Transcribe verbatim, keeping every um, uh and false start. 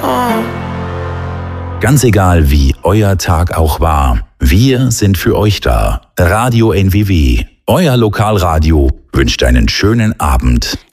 Ganz egal, wie euer Tag auch war, wir sind für euch da. Radio N W W, euer Lokalradio, wünscht einen schönen Abend.